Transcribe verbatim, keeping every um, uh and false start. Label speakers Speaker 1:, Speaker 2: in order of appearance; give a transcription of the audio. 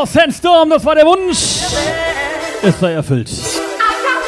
Speaker 1: Sandstorm, das war der Wunsch. Es sei erfüllt.